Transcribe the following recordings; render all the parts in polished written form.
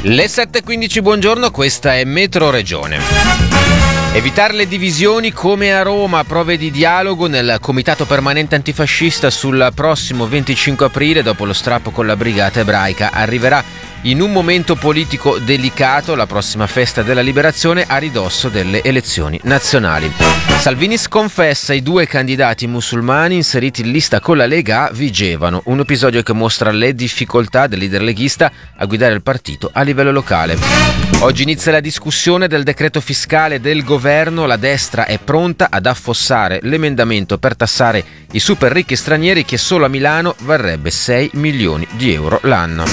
Le 7.15, buongiorno, questa è Metro Regione. Evitare le divisioni come a Roma, prove di dialogo nel Comitato Permanente Antifascista sul prossimo 25 aprile dopo lo strappo con la Brigata Ebraica. Arriverà in un momento politico delicato la prossima festa della liberazione a ridosso delle elezioni nazionali. Salvini sconfessa i 2 candidati musulmani inseriti in lista con la Lega a Vigevano, un episodio che mostra le difficoltà del leader leghista a guidare il partito a livello locale. Oggi inizia la discussione del decreto fiscale del governo. La destra è pronta ad affossare l'emendamento per tassare i super ricchi stranieri che solo a Milano varrebbe 6 milioni di euro l'anno.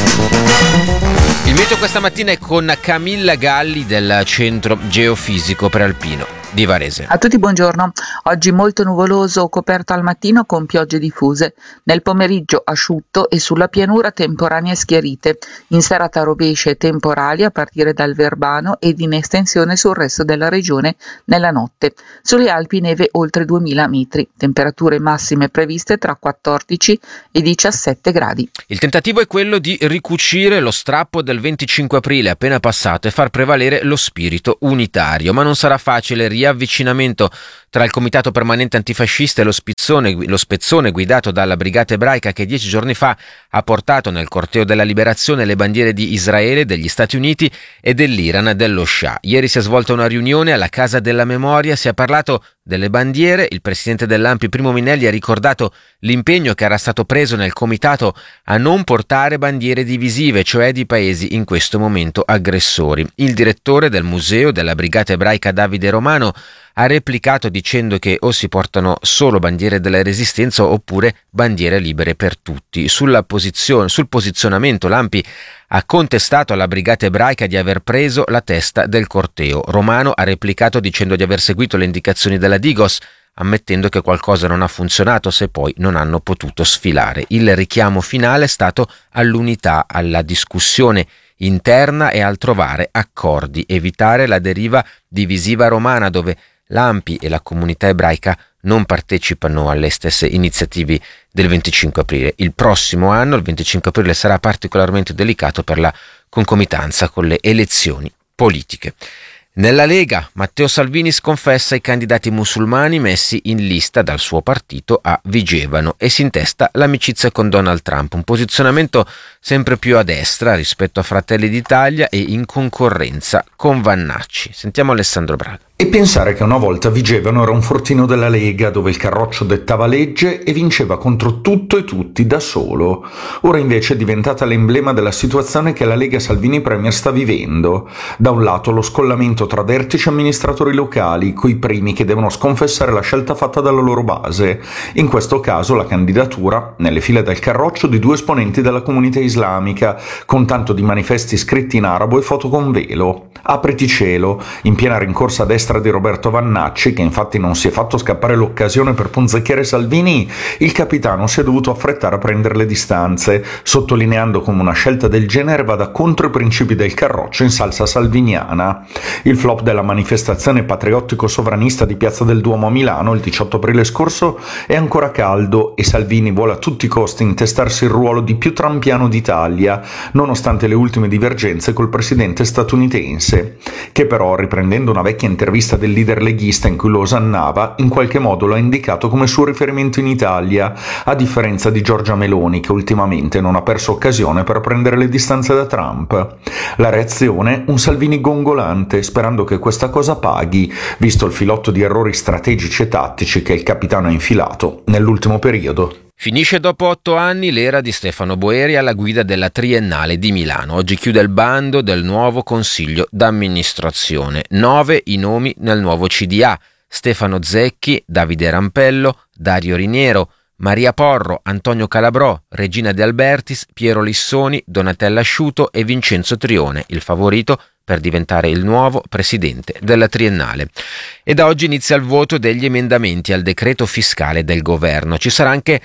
Il meteo questa mattina è con Camilla Galli del Centro Geofisico Prealpino di Varese. A tutti buongiorno. Oggi molto nuvoloso, coperto al mattino con piogge diffuse. Nel pomeriggio asciutto e sulla pianura temporanee schiarite. In serata rovesce e temporali a partire dal Verbano ed in estensione sul resto della regione nella notte. Sulle Alpi neve oltre 2000 metri. Temperature massime previste tra 14 e 17 gradi. Il tentativo è quello di ricucire lo strappo del 25 aprile appena passato e far prevalere lo spirito unitario, ma non sarà facile. Riavvicinamento tra il Comitato Permanente Antifascista e lo spezzone guidato dalla Brigata Ebraica che 10 giorni fa ha portato nel corteo della liberazione le bandiere di Israele, degli Stati Uniti e dell'Iran dello Shah. Ieri si è svolta una riunione alla Casa della Memoria, si è parlato delle bandiere. Il presidente dell'ANPI Primo Minelli ha ricordato l'impegno che era stato preso nel comitato a non portare bandiere divisive, cioè di paesi in questo momento aggressori. Il direttore del museo della Brigata Ebraica Davide Romano ha replicato dicendo che o si portano solo bandiere della Resistenza oppure bandiere libere per tutti. Sul posizionamento l'ANPI ha contestato alla Brigata Ebraica di aver preso la testa del corteo. Romano ha replicato dicendo di aver seguito le indicazioni della Digos, ammettendo che qualcosa non ha funzionato se poi non hanno potuto sfilare. Il richiamo finale è stato all'unità, alla discussione interna e al trovare accordi, evitare la deriva divisiva romana dove l'ANPI e la comunità ebraica non partecipano alle stesse iniziative del 25 aprile. Il prossimo anno, il 25 aprile, sarà particolarmente delicato per la concomitanza con le elezioni politiche. Nella Lega, Matteo Salvini sconfessa i candidati musulmani messi in lista dal suo partito a Vigevano e si intesta l'amicizia con Donald Trump, un posizionamento sempre più a destra rispetto a Fratelli d'Italia e in concorrenza con Vannacci. Sentiamo Alessandro Braga. E pensare che una volta Vigevano era un fortino della Lega dove il Carroccio dettava legge e vinceva contro tutto e tutti da solo. Ora invece è diventata l'emblema della situazione che la Lega Salvini Premier sta vivendo. Da un lato lo scollamento tra vertici amministratori locali, coi primi che devono sconfessare la scelta fatta dalla loro base. In questo caso la candidatura, nelle file del Carroccio, di 2 esponenti della comunità islamica, con tanto di manifesti scritti in arabo e foto con velo. Apriti cielo, in piena rincorsa a destra di Roberto Vannacci, che infatti non si è fatto scappare l'occasione per punzecchiare Salvini, il capitano si è dovuto affrettare a prendere le distanze, sottolineando come una scelta del genere vada contro i principi del Carroccio in salsa salviniana. Il flop della manifestazione patriottico-sovranista di Piazza del Duomo a Milano il 18 aprile scorso è ancora caldo e Salvini vuole a tutti i costi intestarsi il ruolo di più trampiano d'Italia, nonostante le ultime divergenze col presidente statunitense, che però, riprendendo una vecchia intervista del leader leghista in cui lo osannava, in qualche modo lo ha indicato come suo riferimento in Italia, a differenza di Giorgia Meloni, che ultimamente non ha perso occasione per prendere le distanze da Trump. La reazione? Un Salvini gongolante, sperando che questa cosa paghi, visto il filotto di errori strategici e tattici che il capitano ha infilato nell'ultimo periodo. Finisce dopo 8 anni l'era di Stefano Boeri alla guida della Triennale di Milano. Oggi chiude il bando del nuovo consiglio d'amministrazione. 9 i nomi nel nuovo CDA: Stefano Zecchi, Davide Rampello, Dario Riniero, Maria Porro, Antonio Calabrò, Regina De Albertis, Piero Lissoni, Donatella Asciuto e Vincenzo Trione, il favorito per diventare il nuovo presidente della Triennale. E da oggi inizia il voto degli emendamenti al decreto fiscale del governo. Ci sarà anche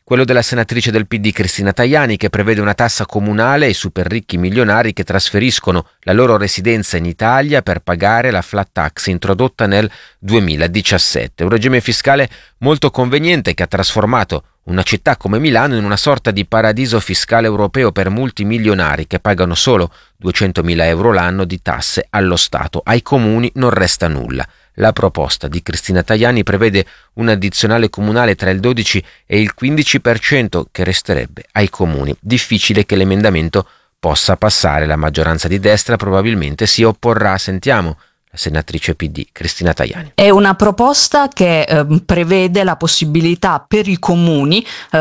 quello della senatrice del PD Cristina Tajani, che prevede una tassa comunale ai super ricchi milionari che trasferiscono la loro residenza in Italia per pagare la flat tax introdotta nel 2017, un regime fiscale molto conveniente che ha trasformato una città come Milano in una sorta di paradiso fiscale europeo per multimilionari che pagano solo 200.000 euro l'anno di tasse allo Stato. Ai comuni non resta nulla. La proposta di Cristina Tajani prevede un addizionale comunale tra il 12 e il 15% che resterebbe ai comuni. Difficile che l'emendamento possa passare. La maggioranza di destra probabilmente si opporrà. Sentiamo la senatrice PD Cristina Tajani. È una proposta che prevede la possibilità per i comuni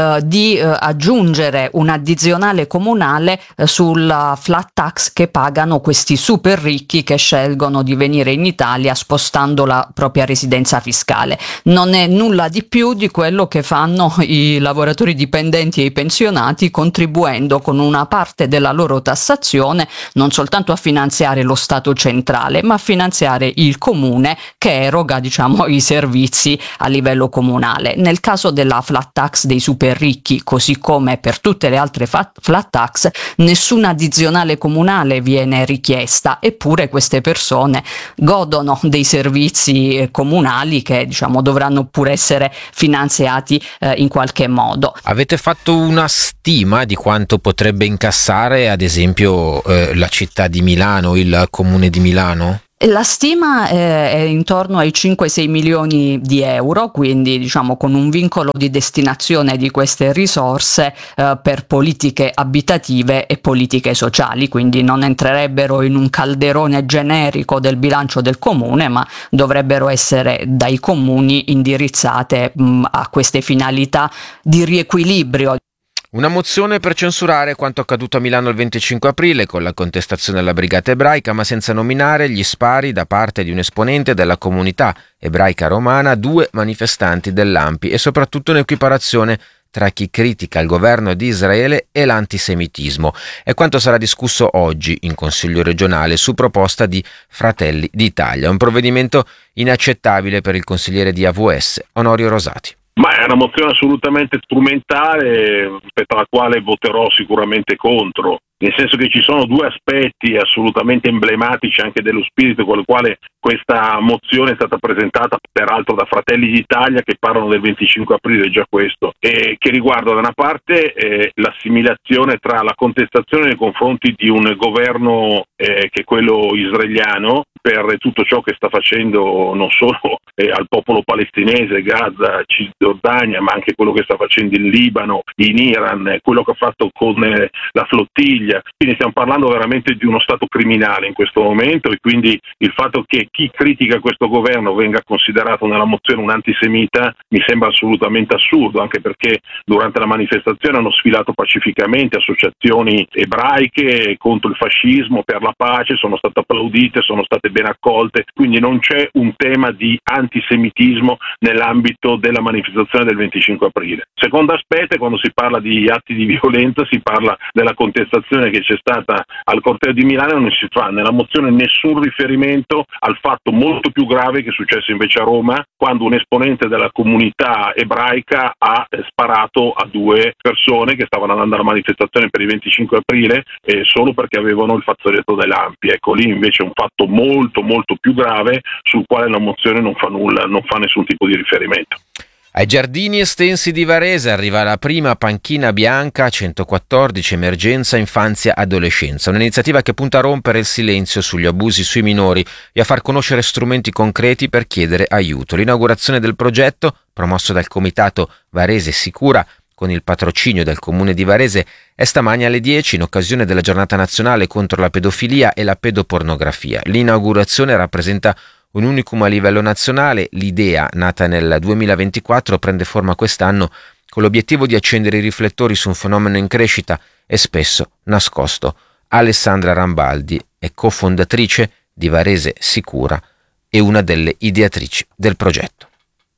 di aggiungere un addizionale comunale sulla flat tax che pagano questi super ricchi che scelgono di venire in Italia spostando la propria residenza fiscale. Non è nulla di più di quello che fanno i lavoratori dipendenti e i pensionati, contribuendo con una parte della loro tassazione non soltanto a finanziare lo Stato centrale, ma a finanziare il comune che eroga, i servizi a livello comunale. Nel caso della flat tax dei super ricchi, così come per tutte le altre flat tax, nessuna addizionale comunale viene richiesta, eppure queste persone godono dei servizi comunali che dovranno pure essere finanziati in qualche modo. Avete fatto una stima di quanto potrebbe incassare ad esempio la città di Milano, il comune di Milano? La stima è intorno ai 5-6 milioni di euro, quindi con un vincolo di destinazione di queste risorse per politiche abitative e politiche sociali, quindi non entrerebbero in un calderone generico del bilancio del comune, ma dovrebbero essere dai comuni indirizzate a queste finalità di riequilibrio. Una mozione per censurare quanto accaduto a Milano il 25 aprile con la contestazione alla brigata ebraica, ma senza nominare gli spari da parte di un esponente della comunità ebraica romana a 2 manifestanti dell'ANPI e soprattutto un'equiparazione tra chi critica il governo di Israele e l'antisemitismo. È quanto sarà discusso oggi in Consiglio regionale su proposta di Fratelli d'Italia, un provvedimento inaccettabile per il consigliere di AVS, Onorio Rosati. Ma è una mozione assolutamente strumentale rispetto alla quale voterò sicuramente contro, nel senso che ci sono 2 aspetti assolutamente emblematici anche dello spirito con il quale questa mozione è stata presentata, peraltro da Fratelli d'Italia, che parlano del 25 aprile, già questo, e che riguarda da una parte l'assimilazione tra la contestazione nei confronti di un governo che è quello israeliano per tutto ciò che sta facendo non solo al popolo palestinese, Gaza, Cisgiordania, ma anche quello che sta facendo in Libano, in Iran, quello che ha fatto con la flottiglia. Quindi stiamo parlando veramente di uno stato criminale in questo momento, e quindi il fatto che chi critica questo governo venga considerato nella mozione un antisemita mi sembra assolutamente assurdo, anche perché durante la manifestazione hanno sfilato pacificamente associazioni ebraiche contro il fascismo, per la pace, sono state applaudite, sono state ben accolte, quindi non c'è un tema di antisemitismo nell'ambito della manifestazione del 25 aprile. Secondo aspetto, quando si parla di atti di violenza si parla della contestazione che c'è stata al corteo di Milano, non si fa nella mozione nessun riferimento al fatto molto più grave che è successo invece a Roma, quando un esponente della comunità ebraica ha sparato a 2 persone che stavano andando alla manifestazione per il 25 aprile solo perché avevano il fazzoletto dell'ANPI. Ecco, lì invece è un fatto molto più grave sul quale la mozione non fa nulla, non fa nessun tipo di riferimento. Ai giardini estensi di Varese arriva la prima panchina bianca 114 emergenza infanzia adolescenza, un'iniziativa che punta a rompere il silenzio sugli abusi sui minori e a far conoscere strumenti concreti per chiedere aiuto. L'inaugurazione del progetto, promosso dal comitato Varese Sicura con il patrocinio del comune di Varese, è stamani alle 10 in occasione della giornata nazionale contro la pedofilia e la pedopornografia. L'inaugurazione rappresenta un unicum a livello nazionale. L'idea, nata nel 2024, prende forma quest'anno con l'obiettivo di accendere i riflettori su un fenomeno in crescita e spesso nascosto. Alessandra Rambaldi è cofondatrice di Varese Sicura e una delle ideatrici del progetto.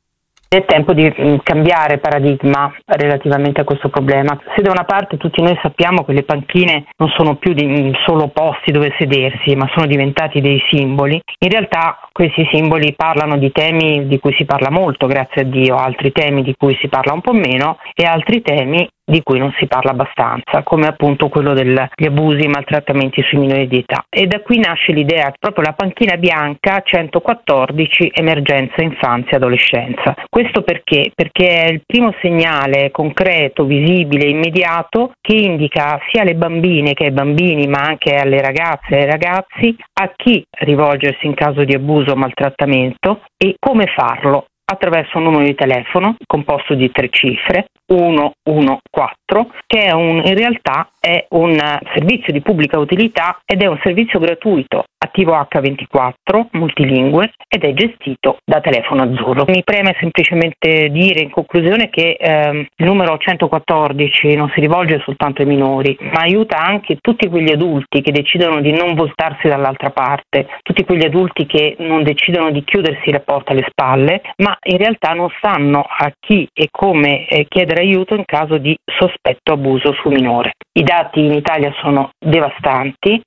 È tempo di cambiare paradigma relativamente a questo problema. Se da una parte tutti noi sappiamo che le panchine non sono più solo posti dove sedersi, ma sono diventati dei simboli, in realtà questi simboli parlano di temi di cui si parla molto, grazie a Dio, altri temi di cui si parla un po' meno e altri temi di cui non si parla abbastanza, come appunto quello degli abusi e maltrattamenti sui minori di età. E da qui nasce l'idea, proprio la panchina bianca 114 emergenza infanzia e adolescenza. Questo perché? Perché è il primo segnale concreto, visibile, immediato che indica sia alle bambine che ai bambini, ma anche alle ragazze e ai ragazzi, a chi rivolgersi in caso di abuso o maltrattamento e come farlo. Attraverso un numero di telefono composto di 3 cifre, 114, che in realtà è un servizio di pubblica utilità ed è un servizio gratuito, attivo H24, multilingue ed è gestito da telefono azzurro. Mi preme semplicemente dire in conclusione che il numero 114 non si rivolge soltanto ai minori, ma aiuta anche tutti quegli adulti che decidono di non voltarsi dall'altra parte, tutti quegli adulti che non decidono di chiudersi la porta alle spalle, ma in realtà non sanno a chi e come chiedere aiuto in caso di sospetto abuso su minore. I dati in Italia sono devastanti,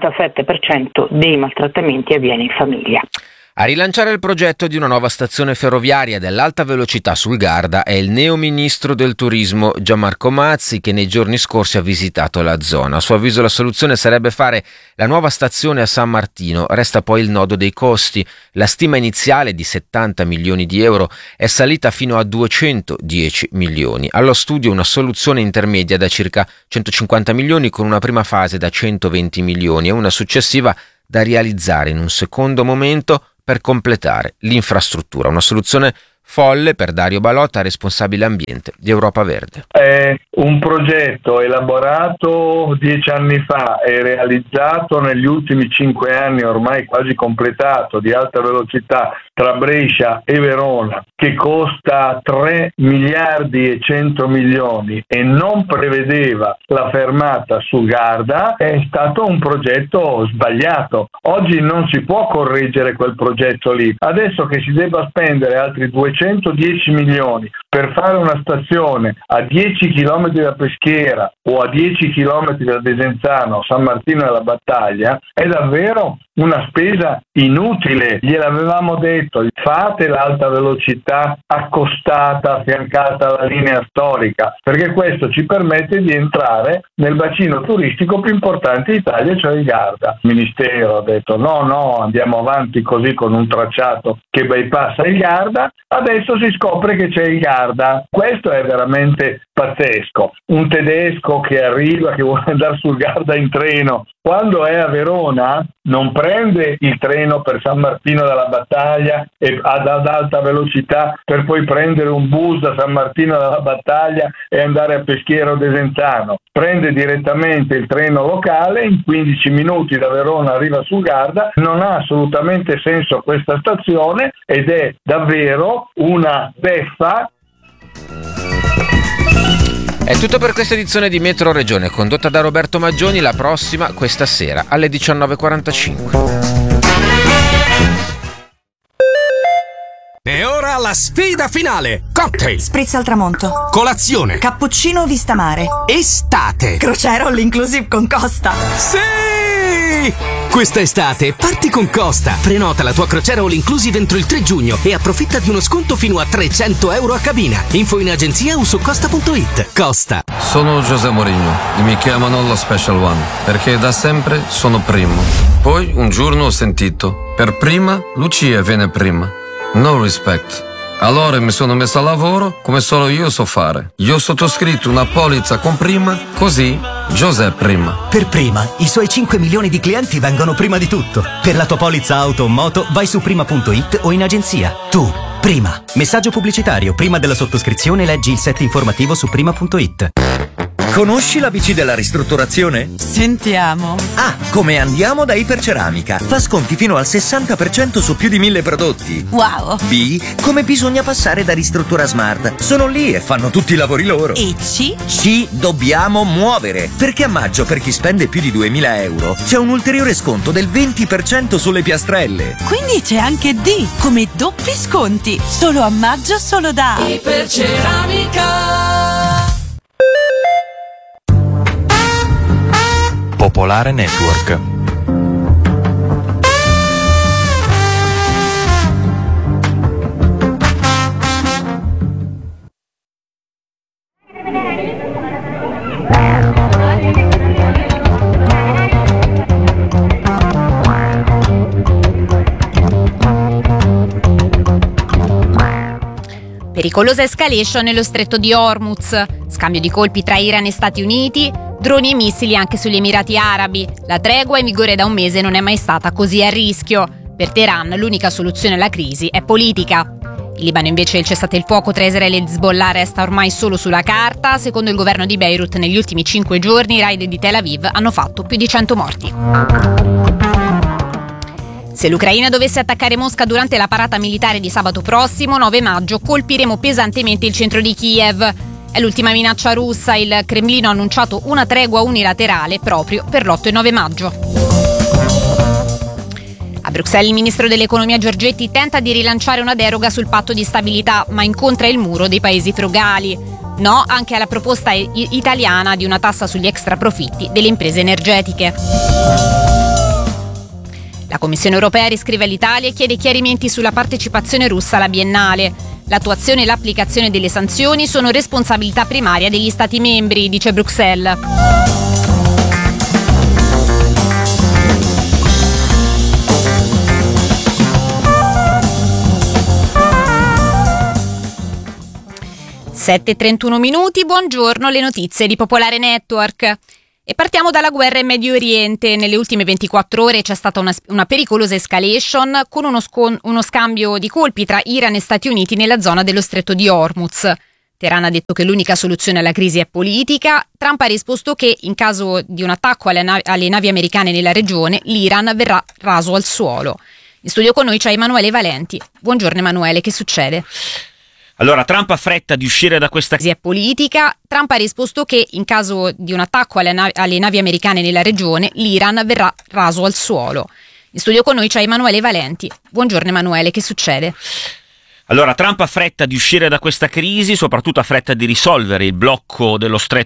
l'87% dei maltrattamenti avviene in famiglia. A rilanciare il progetto di una nuova stazione ferroviaria dell'alta velocità sul Garda è il neo ministro del turismo Gianmarco Mazzi, che nei giorni scorsi ha visitato la zona. A suo avviso la soluzione sarebbe fare la nuova stazione a San Martino. Resta poi il nodo dei costi. La stima iniziale di 70 milioni di euro è salita fino a 210 milioni. Allo studio una soluzione intermedia da circa 150 milioni con una prima fase da 120 milioni e una successiva da realizzare in un secondo momento per completare l'infrastruttura. Una soluzione folle per Dario Balotta, responsabile ambiente di Europa Verde. È un progetto elaborato 10 anni fa e realizzato negli ultimi 5 anni, ormai quasi completato, di alta velocità tra Brescia e Verona, che costa 3 miliardi e 100 milioni e non prevedeva la fermata su Garda, è stato un progetto sbagliato. Oggi non si può correggere quel progetto lì. Adesso che si debba spendere altri 210 milioni per fare una stazione a 10 km da Peschiera o a 10 km da Desenzano, San Martino e la Battaglia, è davvero una spesa inutile. Gliel'avevamo detto, fate l'alta velocità accostata, affiancata alla linea storica, perché questo ci permette di entrare nel bacino turistico più importante d'Italia, cioè il Garda. Il Ministero ha detto no, andiamo avanti così con un tracciato che bypassa il Garda. Adesso si scopre che c'è il Garda. Questo è veramente pazzesco. Un tedesco che arriva, che vuole andare sul Garda in treno, quando è a Verona non prende il treno per San Martino della Battaglia e ad alta velocità per poi prendere un bus da San Martino della Battaglia e andare a Peschiera o Desenzano. Prende direttamente il treno locale, in 15 minuti da Verona arriva sul Garda. Non ha assolutamente senso questa stazione ed è davvero una beffa. È tutto per questa edizione di Metro Regione, condotta da Roberto Maggioni. La prossima questa sera alle 19:45. E ora la sfida finale! Cocktail! Spritz al tramonto. Colazione! Cappuccino vista mare. Estate! Crociera all inclusive con Costa. Sì! Questa estate parti con Costa. Prenota la tua crociera all inclusive entro il 3 giugno e approfitta di uno sconto fino a 300 euro a cabina. Info in agenzia o su costa.it. Costa. Sono José Mourinho e mi chiamano lo Special One perché da sempre sono primo. Poi un giorno ho sentito: per prima Lucia viene prima. No respect. Allora mi sono messo a lavoro come solo io so fare. Io ho sottoscritto una polizza con Prima, così José Prima. Per Prima, i suoi 5 milioni di clienti vengono prima di tutto. Per la tua polizza auto o moto vai su prima.it o in agenzia. Tu, Prima. Messaggio pubblicitario. Prima della sottoscrizione leggi il set informativo su prima.it. Conosci la BC della ristrutturazione? Sentiamo. A. Come andiamo da Iperceramica. Fa sconti fino al 60% su più di 1000 prodotti. Wow. B. Come bisogna passare da Ristruttura Smart. Sono lì e fanno tutti i lavori loro. E C? C. Dobbiamo muovere. Perché a maggio, per chi spende più di 2000 euro, c'è un ulteriore sconto del 20% sulle piastrelle. Quindi c'è anche D, come doppi sconti. Solo a maggio, solo da Iperceramica. Popolare Network. Pericolosa escalation nello stretto di Hormuz, scambio di colpi tra Iran e Stati Uniti, droni e missili anche sugli Emirati Arabi. La tregua in vigore da un mese non è mai stata così a rischio. Per Teheran l'unica soluzione alla crisi è politica. In Libano invece il cessate il fuoco tra Israele e Hezbollah resta ormai solo sulla carta. Secondo il governo di Beirut negli ultimi 5 giorni i raid di Tel Aviv hanno fatto più di 100 morti. Se l'Ucraina dovesse attaccare Mosca durante la parata militare di sabato prossimo, 9 maggio, colpiremo pesantemente il centro di Kiev. È l'ultima minaccia russa, il Cremlino ha annunciato una tregua unilaterale proprio per l'8 e 9 maggio. A Bruxelles il ministro dell'economia Giorgetti tenta di rilanciare una deroga sul patto di stabilità, ma incontra il muro dei paesi frugali. No anche alla proposta italiana di una tassa sugli extraprofitti delle imprese energetiche. La Commissione europea riscrive all'Italia e chiede chiarimenti sulla partecipazione russa alla Biennale. L'attuazione e l'applicazione delle sanzioni sono responsabilità primaria degli Stati membri, dice Bruxelles. (7:31), buongiorno, le notizie di Popolare Network. E partiamo dalla guerra in Medio Oriente. Nelle ultime 24 ore c'è stata una pericolosa escalation con uno scambio di colpi tra Iran e Stati Uniti nella zona dello stretto di Hormuz. Teheran ha detto che l'unica soluzione alla crisi è politica. Trump ha risposto che in caso di un attacco alle navi americane nella regione, l'Iran verrà raso al suolo. In studio con noi c'è Emanuele Valenti. Buongiorno Emanuele, che succede? Allora, Trump ha fretta di uscire da questa crisi politica. Trump ha risposto che in caso di un attacco alle navi americane nella regione, l'Iran verrà raso al suolo. In studio con noi c'è Emanuele Valenti. Buongiorno Emanuele, che succede? Allora, Trump ha fretta di uscire da questa crisi, soprattutto ha fretta di risolvere il blocco dello stretto